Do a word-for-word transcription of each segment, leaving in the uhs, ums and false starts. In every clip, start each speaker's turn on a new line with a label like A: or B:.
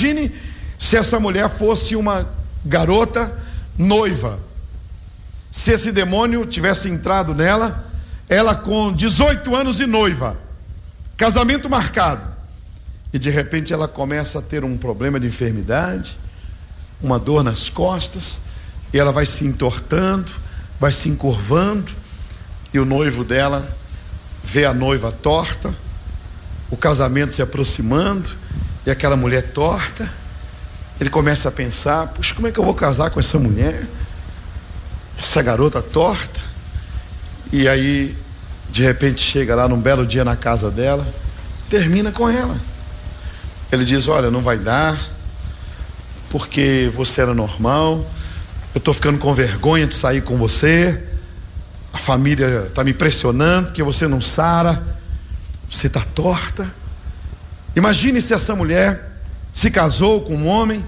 A: Imagine se essa mulher fosse uma garota noiva. Se esse demônio tivesse entrado nela, ela com dezoito anos e noiva, casamento marcado, e de repente ela começa a ter um problema de enfermidade, uma dor nas costas, e ela vai se entortando, vai se encurvando, e o noivo dela vê a noiva torta, o casamento se aproximando, e aquela mulher torta, ele começa a pensar: puxa, como é que eu vou casar com essa mulher, essa garota torta? E aí, de repente, chega lá num belo dia na casa dela, termina com ela. Ele diz: olha, não vai dar, porque você era normal, eu estou ficando com vergonha de sair com você, a família está me pressionando, porque você não sara, você está torta. Imagine se essa mulher se casou com um homem,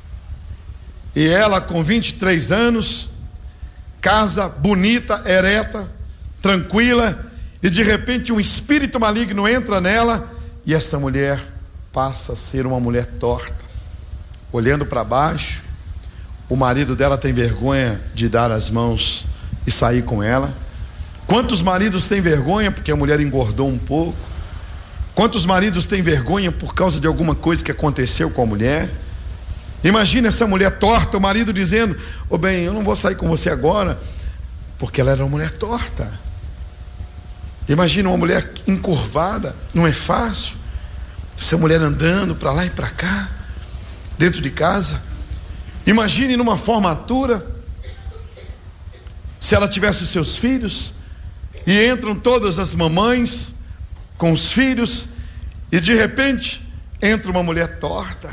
A: e ela com vinte e três anos, casa bonita, ereta, tranquila, e de repente um espírito maligno entra nela, e essa mulher passa a ser uma mulher torta, olhando para baixo. O marido dela tem vergonha de dar as mãos e sair com ela. Quantos maridos têm vergonha porque a mulher engordou um pouco? Quantos maridos têm vergonha por causa de alguma coisa que aconteceu com a mulher? Imagina essa mulher torta, o marido dizendo: ô bem, eu não vou sair com você agora, porque ela era uma mulher torta. Imagina uma mulher encurvada, não é fácil. Essa mulher andando para lá e para cá, dentro de casa. Imagine numa formatura, se ela tivesse os seus filhos, e entram todas as mamães com os filhos, e de repente entra uma mulher torta.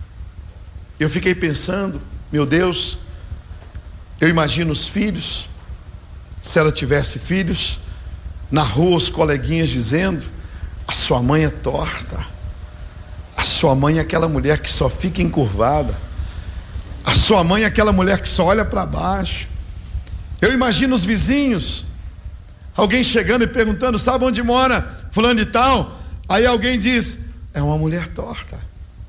A: Eu fiquei pensando: meu Deus, eu imagino os filhos, se ela tivesse filhos, na rua os coleguinhas dizendo: a sua mãe é torta, a sua mãe é aquela mulher que só fica encurvada, a sua mãe é aquela mulher que só olha para baixo. Eu imagino os vizinhos, alguém chegando e perguntando: sabe onde mora fulano de tal? Aí alguém diz: é uma mulher torta.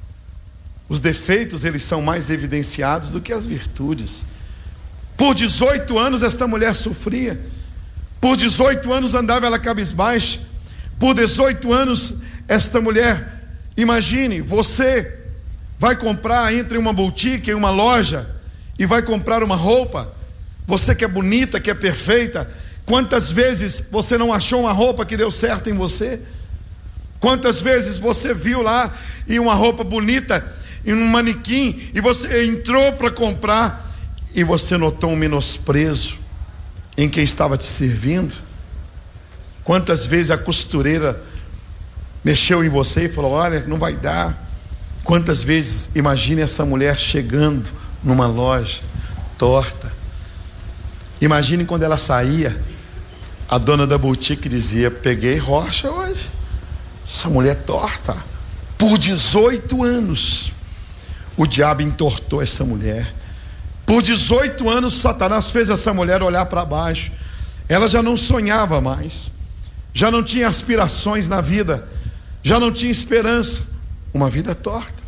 A: Os defeitos, eles são mais evidenciados do que as virtudes. Por dezoito anos esta mulher sofria, por dezoito anos andava ela cabisbaixa, por dezoito anos esta mulher, imagine, você vai comprar, entre uma boutique e uma loja, e vai comprar uma roupa, você que é bonita, que é perfeita, quantas vezes você não achou uma roupa que deu certo em você? Quantas vezes você viu lá em uma roupa bonita, em um manequim, e você entrou para comprar, e você notou um menosprezo em quem estava te servindo? Quantas vezes a costureira mexeu em você e falou: olha, não vai dar? Quantas vezes, imagine essa mulher chegando numa loja torta. Imagine quando ela saía, a dona da boutique dizia: peguei rocha hoje, essa mulher torta. Por dezoito anos o diabo entortou essa mulher. Por dezoito anos Satanás fez essa mulher olhar para baixo. Ela já não sonhava mais, já não tinha aspirações na vida, já não tinha esperança. Uma vida torta.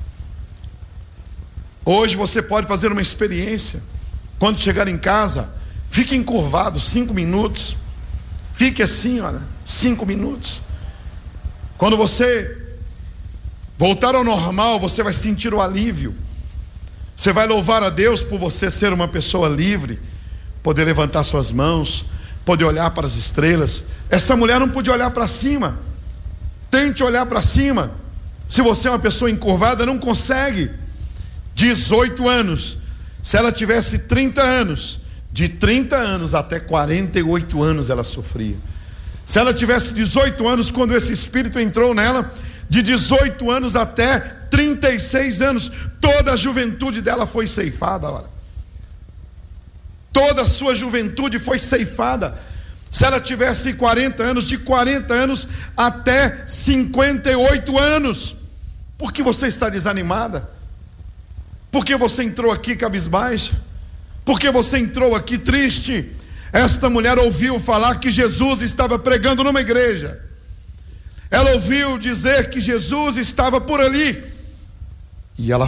A: Hoje você pode fazer uma experiência. Quando chegar em casa, fique encurvado cinco minutos. Fique assim, olha, cinco minutos. Quando você voltar ao normal, você vai sentir o alívio. Você vai louvar a Deus por você ser uma pessoa livre, poder levantar suas mãos, poder olhar para as estrelas. Essa mulher não podia olhar para cima. Tente olhar para cima. Se você é uma pessoa encurvada, não consegue. dezoito anos. Se ela tivesse trinta anos, de trinta anos até quarenta e oito anos ela sofria. Se ela tivesse dezoito anos, quando esse espírito entrou nela, de dezoito anos até trinta e seis anos, toda a juventude dela foi ceifada. Olha, toda a sua juventude foi ceifada. Se ela tivesse quarenta anos, de quarenta anos até cinquenta e oito anos. Por que você está desanimada? Por que você entrou aqui cabisbaixa? Por que você entrou aqui triste? Esta mulher ouviu falar que Jesus estava pregando numa igreja. Ela ouviu dizer que Jesus estava por ali, e ela